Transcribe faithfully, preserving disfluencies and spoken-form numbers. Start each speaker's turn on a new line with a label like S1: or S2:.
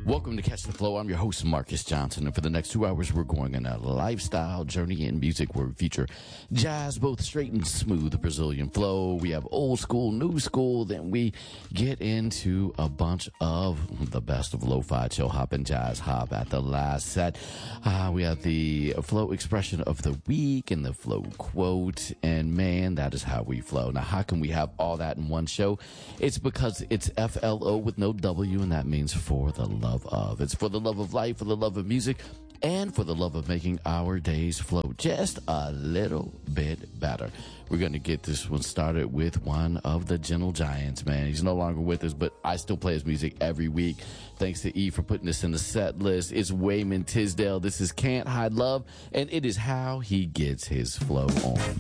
S1: Welcome to Catch the Flow. I'm your host, Marcus Johnson, and for the next two hours, we're going on a lifestyle journey in music where we feature jazz, both straight and smooth, the Brazilian flow. We have old school, new school, then we get into a bunch of the best of lo-fi, chill hop, and jazz hop at the last set. Uh, we have the flow expression of the week and the flow quote, and man, that is how we flow. Now, how can we have all that in one show? It's because it's F L O with no W, and that means for the love of. It's for the love of life, for the love of music, and for the love of making our days flow just a little bit better. We're going to get this one started with one of the Gentle Giants, man. He's no longer with us, but I still play his music every week. Thanks to E for putting this in the set list. It's Wayman Tisdale. This is Can't Hide Love, and it is how he gets his flow on.